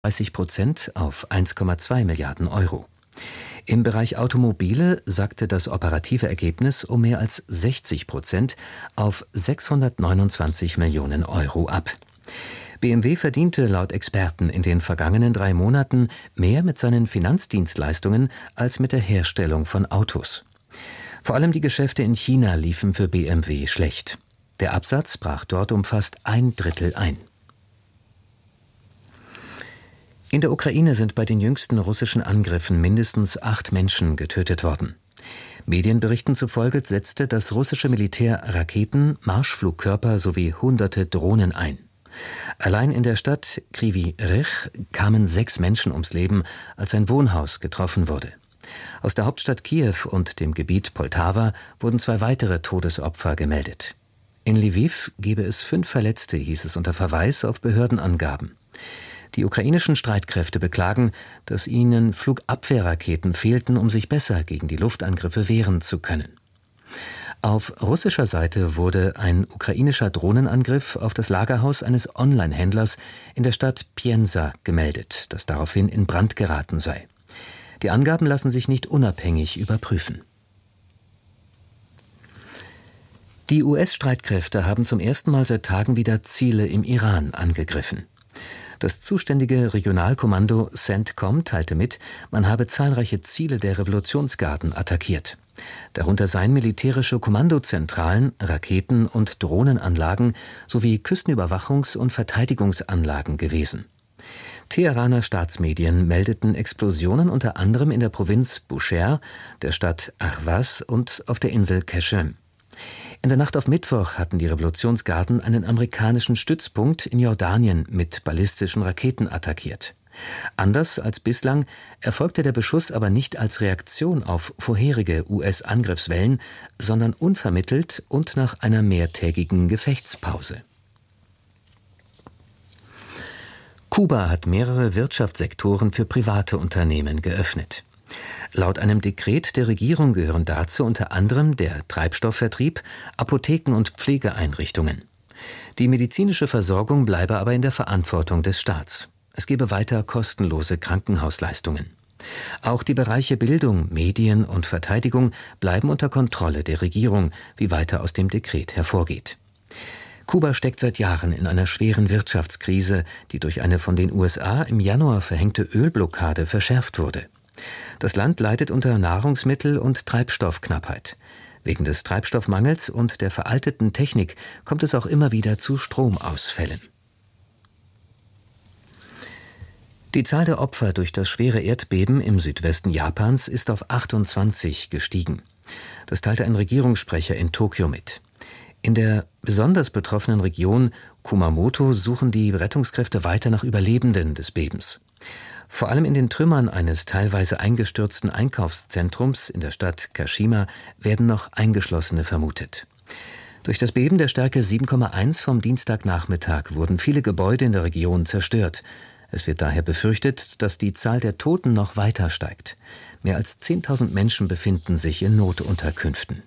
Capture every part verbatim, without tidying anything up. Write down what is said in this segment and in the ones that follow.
dreißig Prozent auf eins Komma zwei Milliarden Euro. Im Bereich Automobile sackte das operative Ergebnis um mehr als sechzig Prozent auf sechshundertneunundzwanzig Millionen Euro ab. B M W verdiente laut Experten in den vergangenen drei Monaten mehr mit seinen Finanzdienstleistungen als mit der Herstellung von Autos. Vor allem die Geschäfte in China liefen für B M W schlecht. Der Absatz brach dort um fast ein Drittel ein. In der Ukraine sind bei den jüngsten russischen Angriffen mindestens acht Menschen getötet worden. Medienberichten zufolge setzte das russische Militär Raketen, Marschflugkörper sowie hunderte Drohnen ein. Allein in der Stadt Kryvyi Rih kamen sechs Menschen ums Leben, als ein Wohnhaus getroffen wurde. Aus der Hauptstadt Kiew und dem Gebiet Poltawa wurden zwei weitere Todesopfer gemeldet. In Lwiw gebe es fünf Verletzte, hieß es unter Verweis auf Behördenangaben. Die ukrainischen Streitkräfte beklagen, dass ihnen Flugabwehrraketen fehlten, um sich besser gegen die Luftangriffe wehren zu können. Auf russischer Seite wurde ein ukrainischer Drohnenangriff auf das Lagerhaus eines Online-Händlers in der Stadt Pienza gemeldet, das daraufhin in Brand geraten sei. Die Angaben lassen sich nicht unabhängig überprüfen. Die U S-Streitkräfte haben zum ersten Mal seit Tagen wieder Ziele im Iran angegriffen. Das zuständige Regionalkommando CENTCOM teilte mit, man habe zahlreiche Ziele der Revolutionsgarden attackiert. Darunter seien militärische Kommandozentralen, Raketen- und Drohnenanlagen sowie Küstenüberwachungs- und Verteidigungsanlagen gewesen. Teheraner Staatsmedien meldeten Explosionen unter anderem in der Provinz Bushehr, der Stadt Ahvaz und auf der Insel Qeshm. In der Nacht auf Mittwoch hatten die Revolutionsgarden einen amerikanischen Stützpunkt in Jordanien mit ballistischen Raketen attackiert. Anders als bislang erfolgte der Beschuss aber nicht als Reaktion auf vorherige U S-Angriffswellen, sondern unvermittelt und nach einer mehrtägigen Gefechtspause. Kuba hat mehrere Wirtschaftssektoren für private Unternehmen geöffnet. Laut einem Dekret der Regierung gehören dazu unter anderem der Treibstoffvertrieb, Apotheken und Pflegeeinrichtungen. Die medizinische Versorgung bleibe aber in der Verantwortung des Staats. Es gebe weiter kostenlose Krankenhausleistungen. Auch die Bereiche Bildung, Medien und Verteidigung bleiben unter Kontrolle der Regierung, wie weiter aus dem Dekret hervorgeht. Kuba steckt seit Jahren in einer schweren Wirtschaftskrise, die durch eine von den U S A im Januar verhängte Ölblockade verschärft wurde. Das Land leidet unter Nahrungsmittel- und Treibstoffknappheit. Wegen des Treibstoffmangels und der veralteten Technik kommt es auch immer wieder zu Stromausfällen. Die Zahl der Opfer durch das schwere Erdbeben im Südwesten Japans ist auf achtundzwanzig gestiegen. Das teilte ein Regierungssprecher in Tokio mit. In der besonders betroffenen Region Kumamoto suchen die Rettungskräfte weiter nach Überlebenden des Bebens. Vor allem in den Trümmern eines teilweise eingestürzten Einkaufszentrums in der Stadt Kashima werden noch Eingeschlossene vermutet. Durch das Beben der Stärke sieben Komma eins vom Dienstagnachmittag wurden viele Gebäude in der Region zerstört. Es wird daher befürchtet, dass die Zahl der Toten noch weiter steigt. Mehr als zehntausend Menschen befinden sich in Notunterkünften.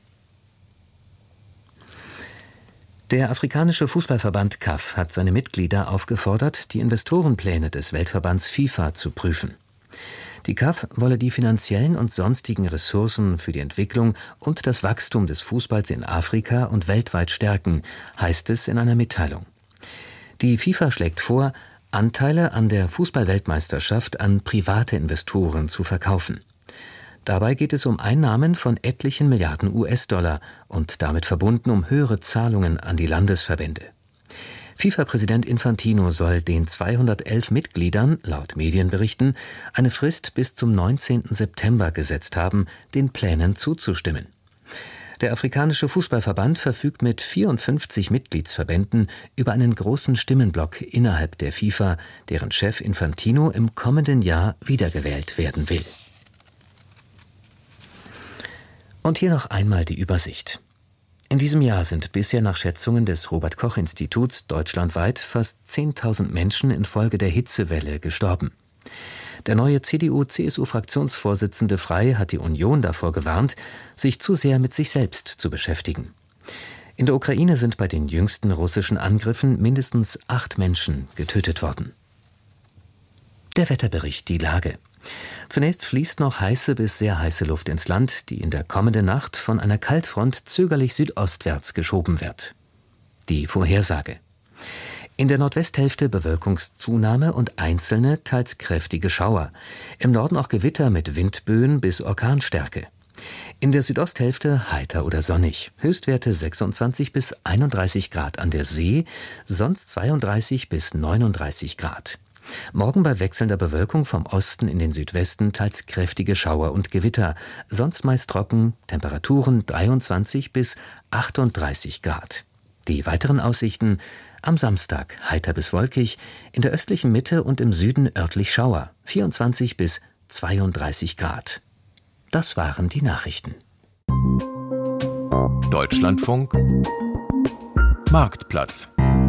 Der afrikanische Fußballverband C A F hat seine Mitglieder aufgefordert, die Investorenpläne des Weltverbands FIFA zu prüfen. Die C A F wolle die finanziellen und sonstigen Ressourcen für die Entwicklung und das Wachstum des Fußballs in Afrika und weltweit stärken, heißt es in einer Mitteilung. Die FIFA schlägt vor, Anteile an der Fußball-Weltmeisterschaft an private Investoren zu verkaufen. Dabei geht es um Einnahmen von etlichen Milliarden U S-Dollar und damit verbunden um höhere Zahlungen an die Landesverbände. FIFA-Präsident Infantino soll den zweihundertelf Mitgliedern, laut Medienberichten, eine Frist bis zum neunzehnten September gesetzt haben, den Plänen zuzustimmen. Der afrikanische Fußballverband verfügt mit vierundfünfzig Mitgliedsverbänden über einen großen Stimmenblock innerhalb der FIFA, deren Chef Infantino im kommenden Jahr wiedergewählt werden will. Und hier noch einmal die Übersicht. In diesem Jahr sind bisher nach Schätzungen des Robert-Koch-Instituts deutschlandweit fast zehntausend Menschen infolge der Hitzewelle gestorben. Der neue C D U-C S U-Fraktionsvorsitzende Frey hat die Union davor gewarnt, sich zu sehr mit sich selbst zu beschäftigen. In der Ukraine sind bei den jüngsten russischen Angriffen mindestens acht Menschen getötet worden. Der Wetterbericht, die Lage. Zunächst fließt noch heiße bis sehr heiße Luft ins Land, die in der kommenden Nacht von einer Kaltfront zögerlich südostwärts geschoben wird. Die Vorhersage. In der Nordwesthälfte Bewölkungszunahme und einzelne, teils kräftige Schauer. Im Norden auch Gewitter mit Windböen bis Orkanstärke. In der Südosthälfte heiter oder sonnig. Höchstwerte sechsundzwanzig bis einunddreißig Grad an der See, sonst zweiunddreißig bis neununddreißig Grad. Morgen bei wechselnder Bewölkung vom Osten in den Südwesten teils kräftige Schauer und Gewitter, sonst meist trocken, Temperaturen dreiundzwanzig bis achtunddreißig Grad. Die weiteren Aussichten: am Samstag heiter bis wolkig, in der östlichen Mitte und im Süden örtlich Schauer, vierundzwanzig bis zweiunddreißig Grad. Das waren die Nachrichten. Deutschlandfunk Marktplatz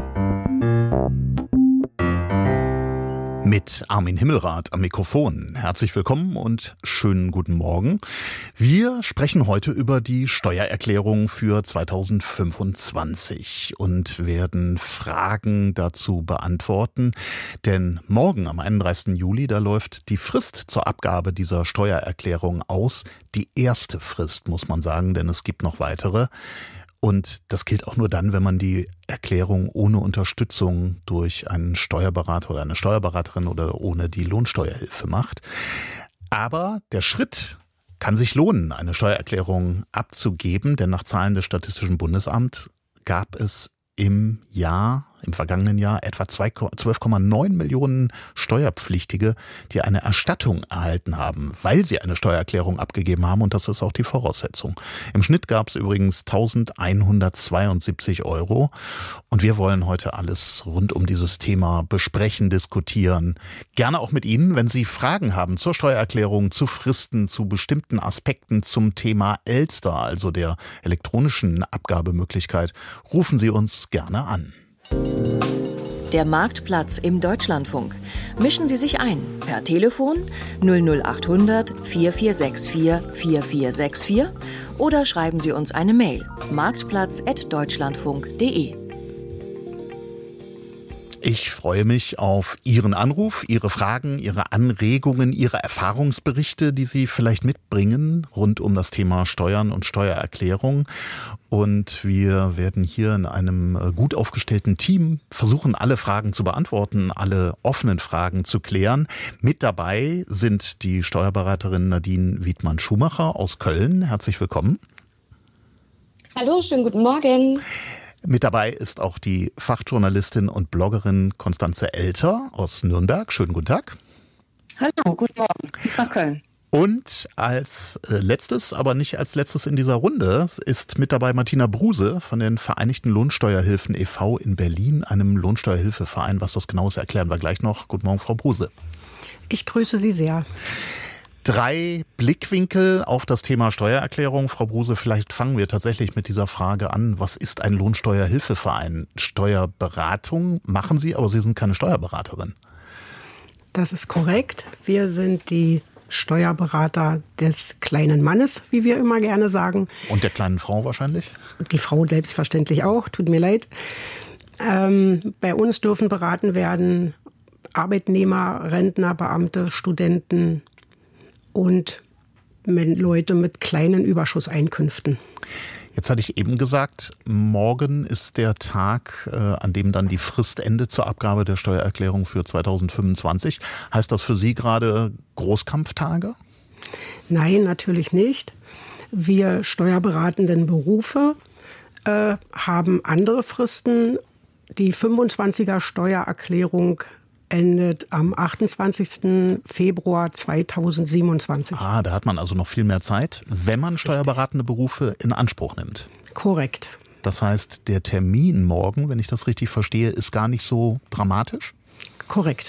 mit Armin Himmelrath am Mikrofon. Herzlich willkommen und schönen guten Morgen. Wir sprechen heute über die Steuererklärung für zweitausendfünfundzwanzig und werden Fragen dazu beantworten. Denn morgen, am einunddreißigsten Juli, da läuft die Frist zur Abgabe dieser Steuererklärung aus. Die erste Frist, muss man sagen, denn es gibt noch weitere. Und das gilt auch nur dann, wenn man die Erklärung ohne Unterstützung durch einen Steuerberater oder eine Steuerberaterin oder ohne die Lohnsteuerhilfe macht. Aber der Schritt kann sich lohnen, eine Steuererklärung abzugeben, denn nach Zahlen des Statistischen Bundesamts gab es im Jahr, im vergangenen Jahr etwa zwölf Komma neun Millionen Steuerpflichtige, die eine Erstattung erhalten haben, weil sie eine Steuererklärung abgegeben haben, und das ist auch die Voraussetzung. Im Schnitt gab es übrigens eintausendeinhundertzweiundsiebzig Euro, und wir wollen heute alles rund um dieses Thema besprechen, diskutieren. Gerne auch mit Ihnen, wenn Sie Fragen haben zur Steuererklärung, zu Fristen, zu bestimmten Aspekten zum Thema Elster, also der elektronischen Abgabemöglichkeit, rufen Sie uns gerne an. Der Marktplatz im Deutschlandfunk. Mischen Sie sich ein per Telefon null null achthundert vier vier sechs vier vier vier sechs vier oder schreiben Sie uns eine Mail marktplatz at deutschlandfunk punkt de. Ich freue mich auf Ihren Anruf, Ihre Fragen, Ihre Anregungen, Ihre Erfahrungsberichte, die Sie vielleicht mitbringen rund um das Thema Steuern und Steuererklärung. Und wir werden hier in einem gut aufgestellten Team versuchen, alle Fragen zu beantworten, alle offenen Fragen zu klären. Mit dabei sind die Steuerberaterin Nadine Wiedmann-Schumacher aus Köln. Herzlich willkommen. Hallo, schönen guten Morgen. Mit dabei ist auch die Fachjournalistin und Bloggerin Konstanze Elter aus Nürnberg. Schönen guten Tag. Hallo, guten Morgen. Bis nach Köln. Und als letztes, aber nicht als letztes in dieser Runde, ist mit dabei Martina Bruse von den Vereinigten Lohnsteuerhilfen e V in Berlin, einem Lohnsteuerhilfeverein. Was das genau ist, erklären wir gleich noch. Guten Morgen, Frau Bruse. Ich grüße Sie sehr. Drei Blickwinkel auf das Thema Steuererklärung. Frau Bruse, vielleicht fangen wir tatsächlich mit dieser Frage an. Was ist ein Lohnsteuerhilfeverein? Steuerberatung machen Sie, aber Sie sind keine Steuerberaterin. Das ist korrekt. Wir sind die Steuerberater des kleinen Mannes, wie wir immer gerne sagen. Und der kleinen Frau wahrscheinlich? Die Frau selbstverständlich auch, tut mir leid. Ähm, bei uns dürfen beraten werden Arbeitnehmer, Rentner, Beamte, Studenten und Leute mit kleinen Überschusseinkünften. Jetzt hatte ich eben gesagt, morgen ist der Tag, äh, an dem dann die Frist endet zur Abgabe der Steuererklärung für zweitausendfünfundzwanzig. Heißt das für Sie gerade Großkampftage? Nein, natürlich nicht. Wir steuerberatenden Berufe äh, haben andere Fristen. Die fünfundzwanziger Steuererklärung endet am achtundzwanzigsten Februar zweitausendsiebenundzwanzig. Ah, da hat man also noch viel mehr Zeit, wenn man steuerberatende Berufe in Anspruch nimmt. Korrekt. Das heißt, der Termin morgen, wenn ich das richtig verstehe, ist gar nicht so dramatisch? Korrekt.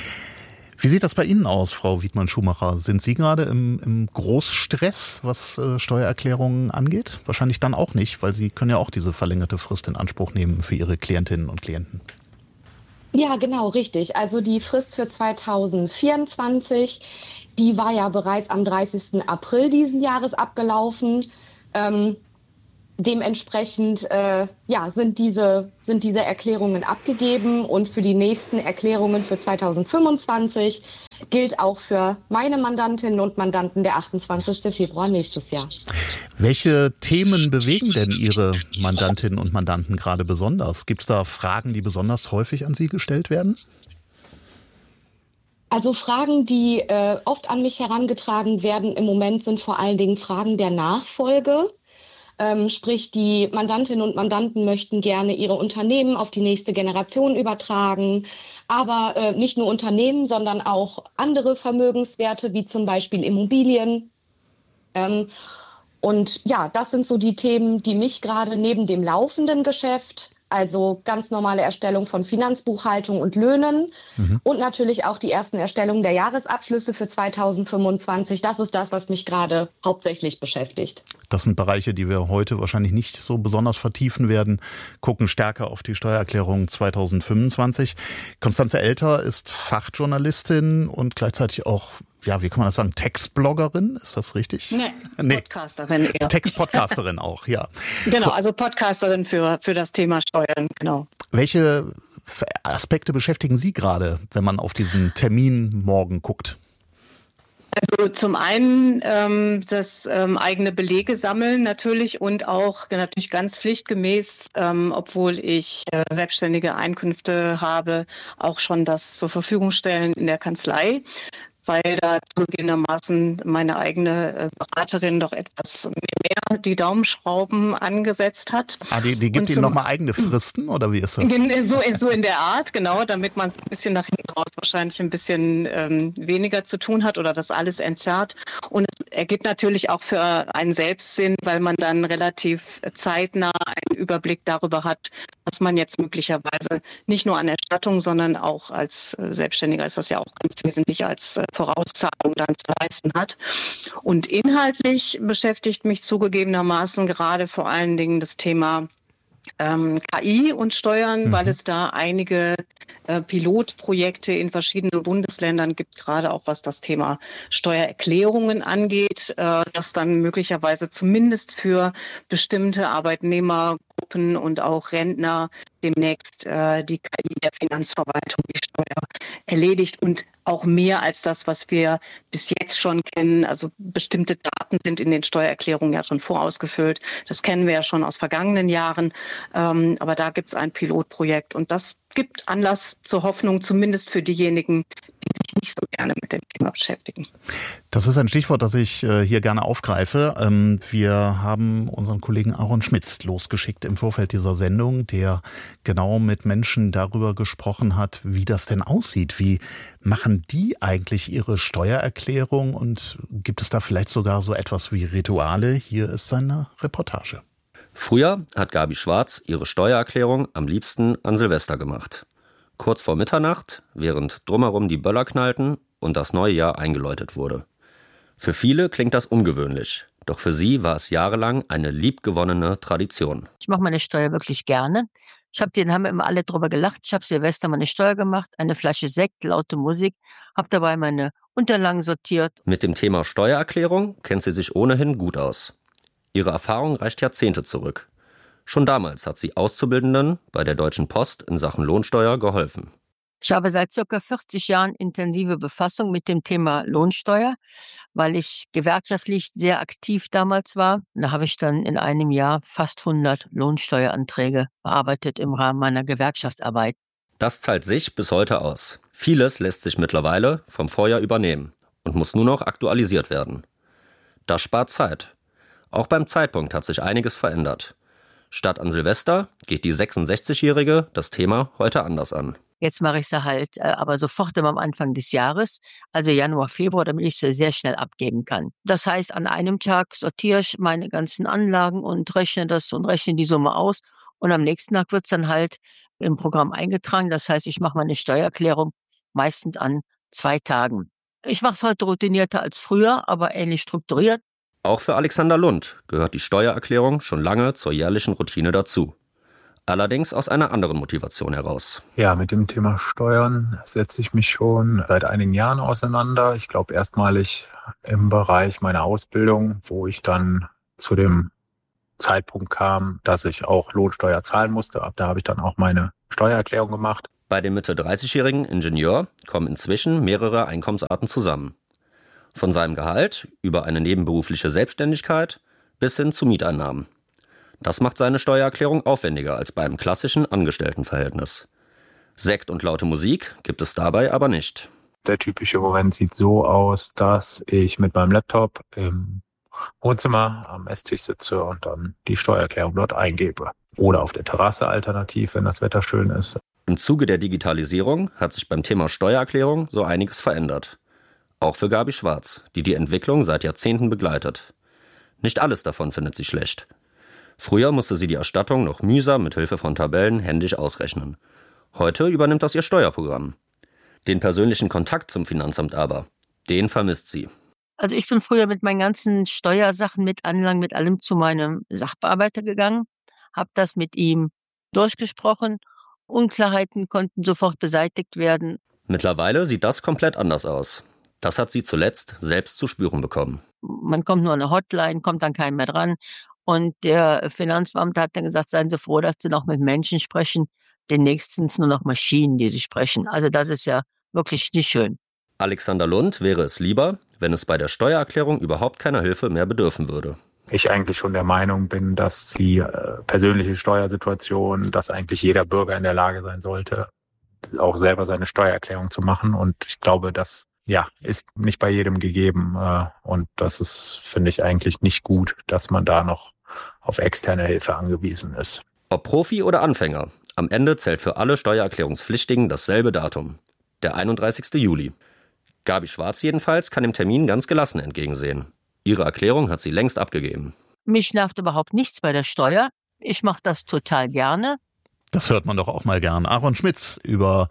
Wie sieht das bei Ihnen aus, Frau Wiedmann-Schumacher? Sind Sie gerade im, im Großstress, was äh, Steuererklärungen angeht? Wahrscheinlich dann auch nicht, weil Sie können ja auch diese verlängerte Frist in Anspruch nehmen für Ihre Klientinnen und Klienten. Ja, genau, richtig. Also die Frist für zweitausendvierundzwanzig, die war ja bereits am dreißigsten April diesen Jahres abgelaufen. Ähm, dementsprechend äh, ja, sind diese, sind diese Erklärungen abgegeben und für die nächsten Erklärungen für zweitausendfünfundzwanzig gilt auch für meine Mandantinnen und Mandanten der achtundzwanzigsten Februar nächstes Jahr. Welche Themen bewegen denn Ihre Mandantinnen und Mandanten gerade besonders? Gibt es da Fragen, die besonders häufig an Sie gestellt werden? Also Fragen, die äh, oft an mich herangetragen werden im Moment, sind vor allen Dingen Fragen der Nachfolge. Ähm, sprich, die Mandantinnen und Mandanten möchten gerne ihre Unternehmen auf die nächste Generation übertragen, aber äh, nicht nur Unternehmen, sondern auch andere Vermögenswerte, wie zum Beispiel Immobilien. Ähm, und ja, das sind so die Themen, die mich gerade neben dem laufenden Geschäft, also ganz normale Erstellung von Finanzbuchhaltung und Löhnen mhm. und natürlich auch die ersten Erstellungen der Jahresabschlüsse für zweitausendfünfundzwanzig. Das ist das, was mich gerade hauptsächlich beschäftigt. Das sind Bereiche, die wir heute wahrscheinlich nicht so besonders vertiefen werden, gucken stärker auf die Steuererklärung zweitausendfünfundzwanzig. Constanze Elter ist Fachjournalistin und gleichzeitig auch, ja, wie kann man das sagen, Textbloggerin, ist das richtig? Nee, nee. Podcasterin eher. Textpodcasterin auch, ja. Genau, also Podcasterin für, für das Thema Steuern, genau. Welche Aspekte beschäftigen Sie gerade, wenn man auf diesen Termin morgen guckt? Also zum einen ähm, das ähm, eigene Belege sammeln natürlich und auch natürlich ganz pflichtgemäß, ähm, obwohl ich äh, selbstständige Einkünfte habe, auch schon das zur Verfügung stellen in der Kanzlei, weil da zugegebenermaßen meine eigene Beraterin doch etwas mehr die Daumenschrauben angesetzt hat. Ah, die, die gibt Ihnen nochmal eigene Fristen, oder wie ist das? So, so in der Art, genau, damit man es ein bisschen nach hinten raus wahrscheinlich ein bisschen ähm, weniger zu tun hat oder das alles entzerrt. Und es ergibt natürlich auch für einen selbst Sinn, weil man dann relativ zeitnah einen Überblick darüber hat, was man jetzt möglicherweise nicht nur an Erstattung, sondern auch als äh, Selbstständiger ist das ja auch ganz wesentlich als äh, Vorauszahlung dann zu leisten hat. Und inhaltlich beschäftigt mich zugegebenermaßen gerade vor allen Dingen das Thema ähm, K I und Steuern, mhm. weil es da einige äh, Pilotprojekte in verschiedenen Bundesländern gibt, gerade auch was das Thema Steuererklärungen angeht, äh, das dann möglicherweise zumindest für bestimmte Arbeitnehmergruppen und auch Rentner demnächst äh, die K I der Finanzverwaltung die Steuer erledigt und auch mehr als das, was wir bis jetzt schon kennen. Also bestimmte Daten sind in den Steuererklärungen ja schon vorausgefüllt. Das kennen wir ja schon aus vergangenen Jahren. Ähm, aber da gibt es ein Pilotprojekt und das gibt Anlass zur Hoffnung, zumindest für diejenigen, die sich nicht so gerne mit dem Thema beschäftigen. Das ist ein Stichwort, das ich äh, hier gerne aufgreife. Ähm, wir haben unseren Kollegen Aaron Schmitz losgeschickt im Vorfeld dieser Sendung, der genau mit Menschen darüber gesprochen hat, wie das denn aussieht. Wie machen die eigentlich ihre Steuererklärung und gibt es da vielleicht sogar so etwas wie Rituale? Hier ist seine Reportage. Früher hat Gabi Schwarz ihre Steuererklärung am liebsten an Silvester gemacht. Kurz vor Mitternacht, während drumherum die Böller knallten und das neue Jahr eingeläutet wurde. Für viele klingt das ungewöhnlich, doch für sie war es jahrelang eine liebgewonnene Tradition. Ich mache meine Steuer wirklich gerne. Ich habe den haben immer alle drüber gelacht. Ich habe Silvester meine Steuer gemacht, eine Flasche Sekt, laute Musik, habe dabei meine Unterlagen sortiert. Mit dem Thema Steuererklärung kennt sie sich ohnehin gut aus. Ihre Erfahrung reicht Jahrzehnte zurück. Schon damals hat sie Auszubildenden bei der Deutschen Post in Sachen Lohnsteuer geholfen. Ich habe seit ca. vierzig Jahren intensive Befassung mit dem Thema Lohnsteuer, weil ich gewerkschaftlich sehr aktiv damals war. Da habe ich dann in einem Jahr fast hundert Lohnsteueranträge bearbeitet im Rahmen meiner Gewerkschaftsarbeit. Das zahlt sich bis heute aus. Vieles lässt sich mittlerweile vom Vorjahr übernehmen und muss nur noch aktualisiert werden. Das spart Zeit. Auch beim Zeitpunkt hat sich einiges verändert. Statt an Silvester geht die sechsundsechzigjährige das Thema heute anders an. Jetzt mache ich sie halt äh, aber sofort immer am Anfang des Jahres, also Januar, Februar, damit ich sie sehr schnell abgeben kann. Das heißt, an einem Tag sortiere ich meine ganzen Anlagen und rechne das und rechne die Summe aus. Und am nächsten Tag wird es dann halt im Programm eingetragen. Das heißt, ich mache meine Steuererklärung meistens an zwei Tagen. Ich mache es heute routinierter als früher, aber ähnlich strukturiert. Auch für Alexander Lund gehört die Steuererklärung schon lange zur jährlichen Routine dazu. Allerdings aus einer anderen Motivation heraus. Ja, mit dem Thema Steuern setze ich mich schon seit einigen Jahren auseinander. Ich glaube erstmalig im Bereich meiner Ausbildung, wo ich dann zu dem Zeitpunkt kam, dass ich auch Lohnsteuer zahlen musste. Ab da habe ich dann auch meine Steuererklärung gemacht. Bei dem Mitte dreißigjährigen Ingenieur kommen inzwischen mehrere Einkommensarten zusammen. Von seinem Gehalt über eine nebenberufliche Selbstständigkeit bis hin zu Mieteinnahmen. Das macht seine Steuererklärung aufwendiger als beim klassischen Angestelltenverhältnis. Sekt und laute Musik gibt es dabei aber nicht. Der typische Moment sieht so aus, dass ich mit meinem Laptop im Wohnzimmer am Esstisch sitze und dann die Steuererklärung dort eingebe. Oder auf der Terrasse alternativ, wenn das Wetter schön ist. Im Zuge der Digitalisierung hat sich beim Thema Steuererklärung so einiges verändert. Auch für Gabi Schwarz, die die Entwicklung seit Jahrzehnten begleitet. Nicht alles davon findet sie schlecht. Früher musste sie die Erstattung noch mühsam mit Hilfe von Tabellen händisch ausrechnen. Heute übernimmt das ihr Steuerprogramm. Den persönlichen Kontakt zum Finanzamt aber, den vermisst sie. Also ich bin früher mit meinen ganzen Steuersachen, mit Anlagen, mit allem zu meinem Sachbearbeiter gegangen, habe das mit ihm durchgesprochen. Unklarheiten konnten sofort beseitigt werden. Mittlerweile sieht das komplett anders aus. Das hat sie zuletzt selbst zu spüren bekommen. Man kommt nur an eine Hotline, kommt dann keinem mehr dran. Und der Finanzbeamte hat dann gesagt, seien Sie froh, dass Sie noch mit Menschen sprechen. Demnächst sind es nur noch Maschinen, die Sie sprechen. Also das ist ja wirklich nicht schön. Alexander Lund wäre es lieber, wenn es bei der Steuererklärung überhaupt keiner Hilfe mehr bedürfen würde. Ich eigentlich schon der Meinung bin, dass die äh, persönliche Steuersituation, dass eigentlich jeder Bürger in der Lage sein sollte, auch selber seine Steuererklärung zu machen. Und ich glaube, das ja, ist nicht bei jedem gegeben. Äh, und das ist, finde ich, eigentlich nicht gut, dass man da noch auf externe Hilfe angewiesen ist. Ob Profi oder Anfänger, am Ende zählt für alle Steuererklärungspflichtigen dasselbe Datum, der einunddreißigsten Juli. Gabi Schwarz jedenfalls kann dem Termin ganz gelassen entgegensehen. Ihre Erklärung hat sie längst abgegeben. Mich nervt überhaupt nichts bei der Steuer. Ich mache das total gerne. Das hört man doch auch mal gern. Aaron Schmitz über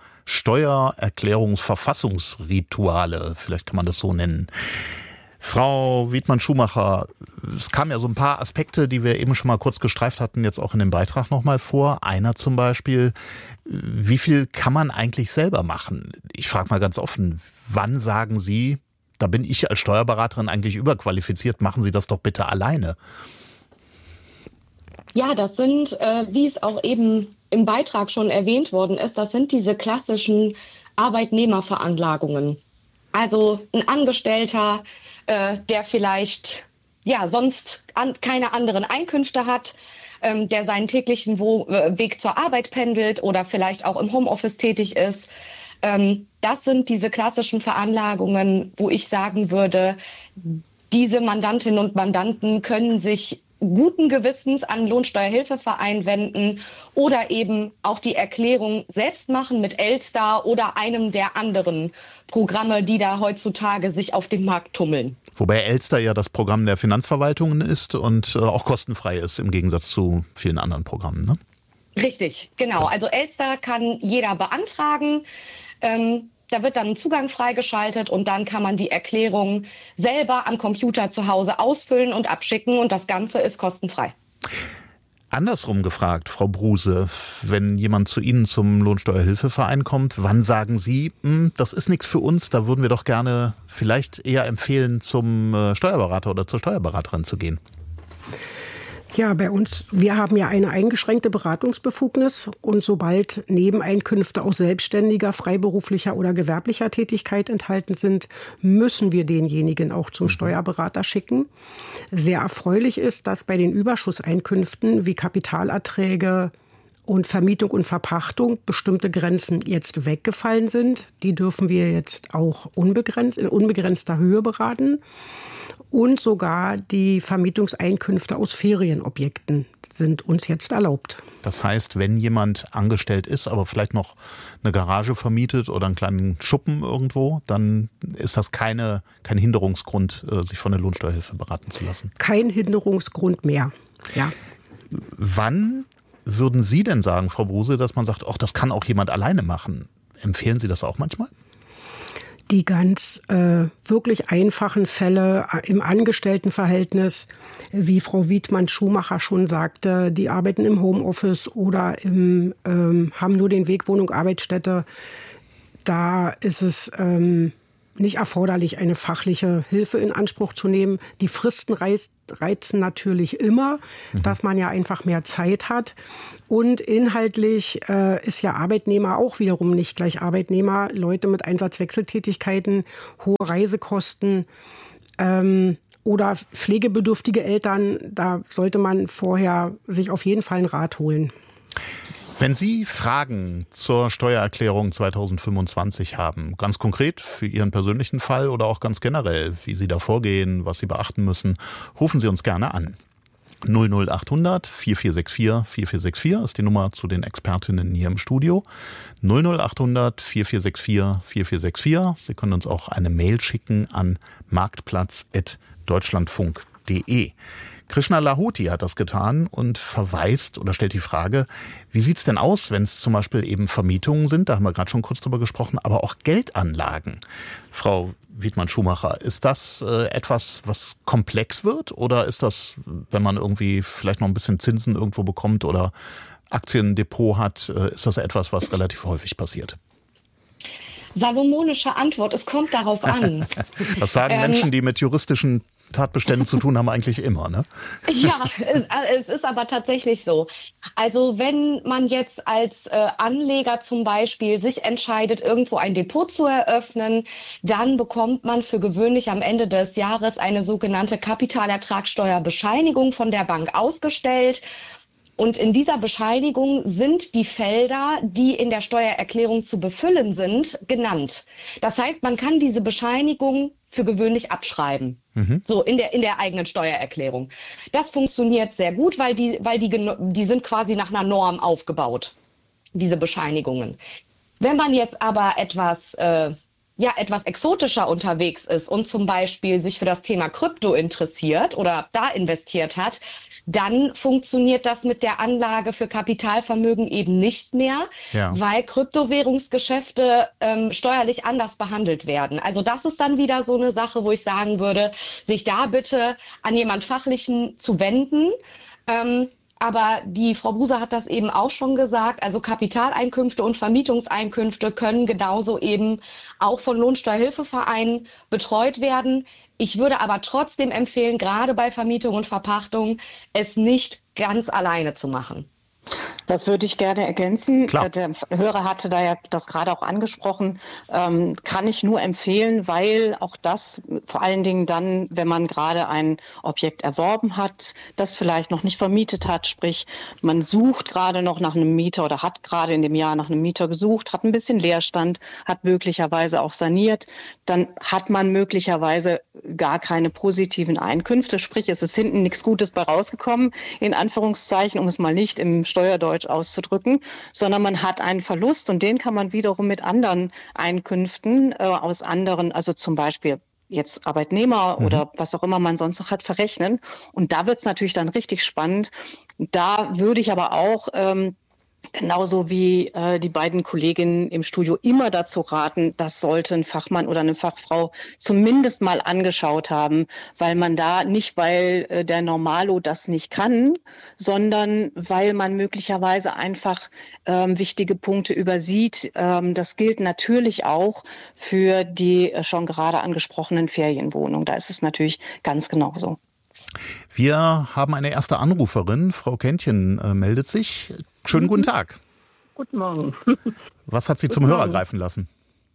Steuererklärungsverfassungsrituale, vielleicht kann man das so nennen. Frau Wiedmann-Schumacher, es kamen ja so ein paar Aspekte, die wir eben schon mal kurz gestreift hatten, jetzt auch in dem Beitrag nochmal vor. Einer zum Beispiel, wie viel kann man eigentlich selber machen? Ich frage mal ganz offen, wann sagen Sie, da bin ich als Steuerberaterin eigentlich überqualifiziert, machen Sie das doch bitte alleine? Ja, das sind, äh, wie es auch eben im Beitrag schon erwähnt worden ist, das sind diese klassischen Arbeitnehmerveranlagungen. Also ein Angestellter, äh, der vielleicht ja sonst an, keine anderen Einkünfte hat, ähm, der seinen täglichen Wo- äh, Weg zur Arbeit pendelt oder vielleicht auch im Homeoffice tätig ist. Ähm, das sind diese klassischen Veranlagungen, wo ich sagen würde, diese Mandantinnen und Mandanten können sich guten Gewissens an den Lohnsteuerhilfeverein wenden oder eben auch die Erklärung selbst machen mit Elster oder einem der anderen Programme, die da heutzutage sich auf dem Markt tummeln. Wobei Elster ja das Programm der Finanzverwaltungen ist und äh, auch kostenfrei ist im Gegensatz zu vielen anderen Programmen, ne? Richtig, genau. Also Elster kann jeder beantragen. Ähm, Da wird dann ein Zugang freigeschaltet und dann kann man die Erklärung selber am Computer zu Hause ausfüllen und abschicken und das Ganze ist kostenfrei. Andersrum gefragt, Frau Bruse, wenn jemand zu Ihnen zum Lohnsteuerhilfeverein kommt, wann sagen Sie, das ist nichts für uns, da würden wir doch gerne vielleicht eher empfehlen, zum Steuerberater oder zur Steuerberaterin zu gehen? Ja, bei uns, wir haben ja eine eingeschränkte Beratungsbefugnis und sobald Nebeneinkünfte aus selbstständiger, freiberuflicher oder gewerblicher Tätigkeit enthalten sind, müssen wir denjenigen auch zum Steuerberater schicken. Sehr erfreulich ist, dass bei den Überschusseinkünften wie Kapitalerträge und Vermietung und Verpachtung bestimmte Grenzen jetzt weggefallen sind. Die dürfen wir jetzt auch unbegrenzt, in unbegrenzter Höhe beraten. Und sogar die Vermietungseinkünfte aus Ferienobjekten sind uns jetzt erlaubt. Das heißt, wenn jemand angestellt ist, aber vielleicht noch eine Garage vermietet oder einen kleinen Schuppen irgendwo, dann ist das keine, kein Hinderungsgrund, sich von der Lohnsteuerhilfe beraten zu lassen. Kein Hinderungsgrund mehr, ja. Wann würden Sie denn sagen, Frau Bruse, dass man sagt, ach, das kann auch jemand alleine machen? Empfehlen Sie das auch manchmal? Die ganz äh, wirklich einfachen Fälle im Angestelltenverhältnis, wie Frau Wiedmann-Schumacher schon sagte, die arbeiten im Homeoffice oder im, ähm, haben nur den Weg Wohnung, Arbeitsstätte. Da ist es ähm, nicht erforderlich, eine fachliche Hilfe in Anspruch zu nehmen. Die Fristen reiz, reizen natürlich immer, mhm. dass man ja einfach mehr Zeit hat. Und inhaltlich äh, ist ja Arbeitnehmer auch wiederum nicht gleich Arbeitnehmer. Leute mit Einsatzwechseltätigkeiten, hohe Reisekosten ähm, oder pflegebedürftige Eltern, da sollte man vorher sich auf jeden Fall einen Rat holen. Wenn Sie Fragen zur Steuererklärung zweitausendfünfundzwanzig haben, ganz konkret für Ihren persönlichen Fall oder auch ganz generell, wie Sie da vorgehen, was Sie beachten müssen, rufen Sie uns gerne an. null null acht hundert vier vier sechs vier vier vier sechs vier ist die Nummer zu den Expertinnen hier im Studio. null null acht hundert vier vier sechs vier vier vier sechs vier. Sie können uns auch eine Mail schicken an marktplatz at deutschlandfunk punkt de. Krishna Lahoti hat das getan und verweist oder stellt die Frage, wie sieht's denn aus, wenn es zum Beispiel eben Vermietungen sind, da haben wir gerade schon kurz drüber gesprochen, aber auch Geldanlagen. Frau Wiedmann-Schumacher, ist das äh, etwas, was komplex wird oder ist das, wenn man irgendwie vielleicht noch ein bisschen Zinsen irgendwo bekommt oder Aktiendepot hat, äh, ist das etwas, was relativ häufig passiert? Salomonische Antwort, es kommt darauf an. Das sagen ähm, Menschen, die mit juristischen Tatbeständen zu tun haben, eigentlich immer, ne? Ja, es, es ist aber tatsächlich so. Also wenn man jetzt als äh, Anleger zum Beispiel sich entscheidet, irgendwo ein Depot zu eröffnen, dann bekommt man für gewöhnlich am Ende des Jahres eine sogenannte Kapitalertragssteuerbescheinigung von der Bank ausgestellt. Und in dieser Bescheinigung sind die Felder, die in der Steuererklärung zu befüllen sind, genannt. Das heißt, man kann diese Bescheinigung für gewöhnlich abschreiben, mhm. so in der in der eigenen Steuererklärung. Das funktioniert sehr gut, weil die weil die die sind quasi nach einer Norm aufgebaut, diese Bescheinigungen. Wenn man jetzt aber etwas äh, ja etwas exotischer unterwegs ist und zum Beispiel sich für das Thema Krypto interessiert oder da investiert hat, dann funktioniert das mit der Anlage für Kapitalvermögen eben nicht mehr, ja. weil Kryptowährungsgeschäfte ähm, steuerlich anders behandelt werden. Also das ist dann wieder so eine Sache, wo ich sagen würde, sich da bitte an jemand Fachlichen zu wenden. Ähm, Aber die Frau Buser hat das eben auch schon gesagt, also Kapitaleinkünfte und Vermietungseinkünfte können genauso eben auch von Lohnsteuerhilfevereinen betreut werden. Ich würde aber trotzdem empfehlen, gerade bei Vermietung und Verpachtung, es nicht ganz alleine zu machen. Das würde ich gerne ergänzen. Klar. Der Hörer hatte da ja das gerade auch angesprochen. Ähm, kann ich nur empfehlen, weil auch das vor allen Dingen dann, wenn man gerade ein Objekt erworben hat, das vielleicht noch nicht vermietet hat, sprich man sucht gerade noch nach einem Mieter oder hat gerade in dem Jahr nach einem Mieter gesucht, hat ein bisschen Leerstand, hat möglicherweise auch saniert, dann hat man möglicherweise gar keine positiven Einkünfte, sprich es ist hinten nichts Gutes bei rausgekommen, in Anführungszeichen, um es mal nicht im Steuerdeutsch auszudrücken, sondern man hat einen Verlust und den kann man wiederum mit anderen Einkünften äh, aus anderen, also zum Beispiel jetzt Arbeitnehmer mhm. oder was auch immer man sonst noch hat, verrechnen. Und da wird es natürlich dann richtig spannend. Da würde ich aber auch ähm, genauso wie äh, die beiden Kolleginnen im Studio immer dazu raten, das sollte ein Fachmann oder eine Fachfrau zumindest mal angeschaut haben, weil man da nicht, weil äh, der Normalo das nicht kann, sondern weil man möglicherweise einfach ähm, wichtige Punkte übersieht. Ähm, das gilt natürlich auch für die äh, schon gerade angesprochenen Ferienwohnungen. Da ist es natürlich ganz genauso. Wir haben eine erste Anruferin. Frau Kentchen äh, meldet sich. Schönen guten Tag. Guten Morgen. Was hat Sie zum Hörer greifen lassen?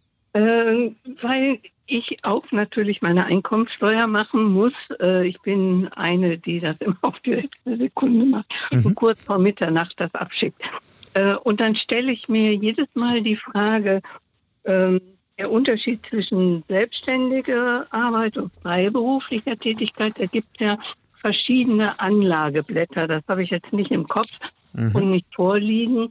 Äh, weil ich auch natürlich meine Einkommensteuer machen muss. Äh, ich bin eine, die das immer auf die letzte Sekunde macht mhm. und kurz vor Mitternacht das abschickt. Äh, und dann stelle ich mir jedes Mal die Frage, äh, der Unterschied zwischen selbstständiger Arbeit und freiberuflicher Tätigkeit, da gibt es ja verschiedene Anlageblätter. Das habe ich jetzt nicht im Kopf mhm. und nicht vorliegen.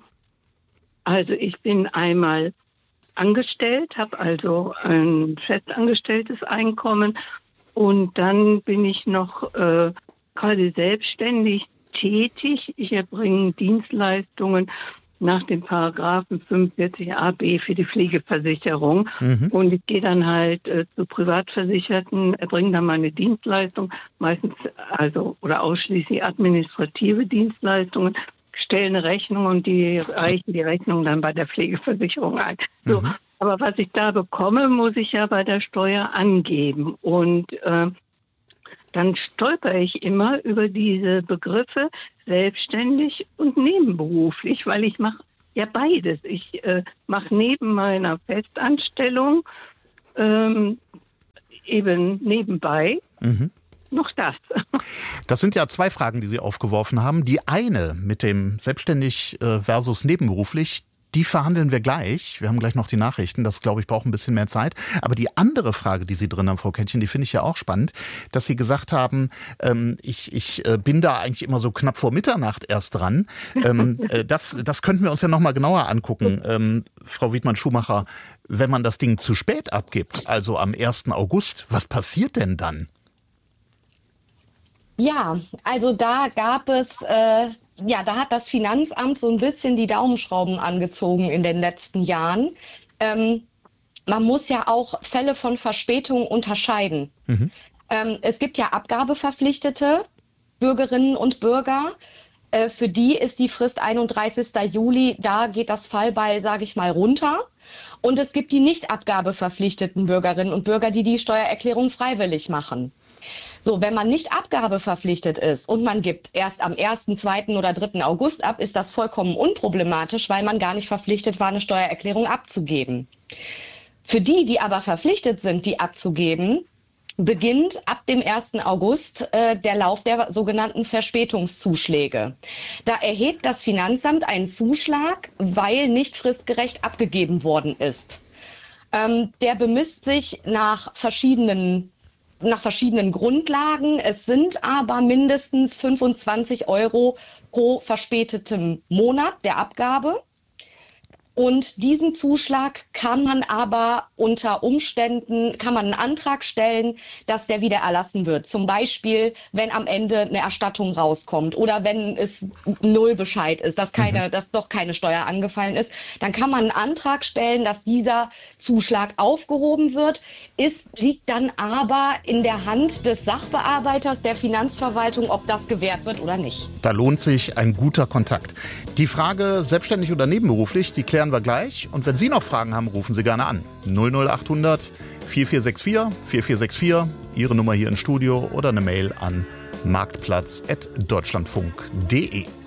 Also ich bin einmal angestellt, habe also ein festangestelltes Einkommen und dann bin ich noch äh, quasi selbstständig tätig. Ich erbringe Dienstleistungen nach dem Paragraphen fünfundvierzig a b für die Pflegeversicherung. Mhm. Und ich gehe dann halt äh, zu Privatversicherten, erbringe dann meine Dienstleistung, meistens also oder ausschließlich administrative Dienstleistungen, stelle eine Rechnung und die reichen die Rechnung dann bei der Pflegeversicherung ein. So. Mhm. Aber was ich da bekomme, muss ich ja bei der Steuer angeben. Und äh, dann stolper ich immer über diese Begriffe selbstständig und nebenberuflich, weil ich mache ja beides. Ich äh, mache neben meiner Festanstellung ähm, eben nebenbei mhm. noch das. Das sind ja zwei Fragen, die Sie aufgeworfen haben. Die eine mit dem selbstständig versus nebenberuflich, die verhandeln wir gleich. Wir haben gleich noch die Nachrichten. Das, glaube ich, braucht ein bisschen mehr Zeit. Aber die andere Frage, die Sie drin haben, Frau Kännchen, die finde ich ja auch spannend, dass Sie gesagt haben, ähm, ich, ich äh, bin da eigentlich immer so knapp vor Mitternacht erst dran. Ähm, äh, das, das könnten wir uns ja noch mal genauer angucken. Ähm, Frau Wiedmann-Schumacher, wenn man das Ding zu spät abgibt, also am ersten August, was passiert denn dann? Ja, also da gab es, äh, ja, da hat das Finanzamt so ein bisschen die Daumenschrauben angezogen in den letzten Jahren. Ähm, man muss ja auch Fälle von Verspätung unterscheiden. Mhm. Ähm, es gibt ja abgabeverpflichtete Bürgerinnen und Bürger. Äh, für die ist die Frist einunddreißigsten Juli, da geht das Fallbeil, sage ich mal, runter. Und es gibt die nicht abgabeverpflichteten Bürgerinnen und Bürger, die die Steuererklärung freiwillig machen. So, wenn man nicht abgabeverpflichtet ist und man gibt erst am ersten, zweiten oder dritten August ab, ist das vollkommen unproblematisch, weil man gar nicht verpflichtet war, eine Steuererklärung abzugeben. Für die, die aber verpflichtet sind, die abzugeben, beginnt ab dem ersten August äh, der Lauf der sogenannten Verspätungszuschläge. Da erhebt das Finanzamt einen Zuschlag, weil nicht fristgerecht abgegeben worden ist. Ähm, der bemisst sich nach verschiedenen nach verschiedenen Grundlagen. Es sind aber mindestens fünfundzwanzig Euro pro verspätetem Monat der Abgabe. Und diesen Zuschlag kann man aber unter Umständen, kann man einen Antrag stellen, dass der wieder erlassen wird. Zum Beispiel, wenn am Ende eine Erstattung rauskommt oder wenn es Nullbescheid ist, dass keine, mhm. dass doch keine Steuer angefallen ist, dann kann man einen Antrag stellen, dass dieser Zuschlag aufgehoben wird. Es liegt dann aber in der Hand des Sachbearbeiters der Finanzverwaltung, ob das gewährt wird oder nicht. Da lohnt sich ein guter Kontakt. Die Frage, selbstständig oder nebenberuflich, die klären wir gleich. Und wenn Sie noch Fragen haben, rufen Sie gerne an. null null achthundert vierundvierzig sechsundvierzig vierundvierzig sechsundvierzig, Ihre Nummer hier im Studio oder eine Mail an marktplatz at deutschlandfunk punkt de.